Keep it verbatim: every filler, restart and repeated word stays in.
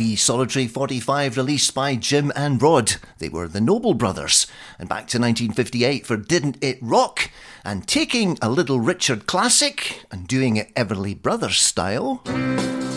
P Solitary forty-five released by Jim and Rod. They were the Noble Brothers. And back to nineteen fifty-eight for Didn't It Rock? And taking a little Richard classic and doing it Everly Brothers style.